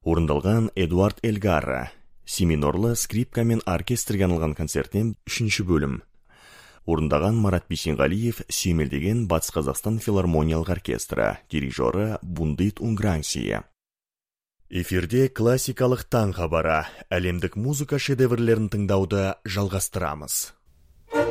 Орындалған Эдуард Эльгарра. Семинорлы скрипка мен оркестрге арналған концерттен 3-ші бөлім. Орындаған Марат Бейсенғалиев сүйемелдеген Батыс Қазақстан филармониялық оркестрі, дирижері Бундит Унгрансия. Эфирде классикалық таң хабары, әлемдік музыка шедеврлерін тыңдауды жалғастырамыз.